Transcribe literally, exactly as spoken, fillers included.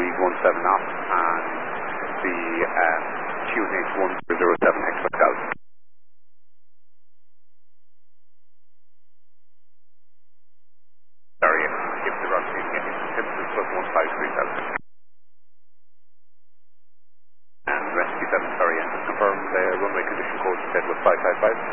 breeze one seven knots, and the uh, Q N H one zero seven hexagonal. Sorry, if the run is getting temperature plus one five three thousand. And rescue seven, sorry, and just confirm the runway condition code you said was five five five.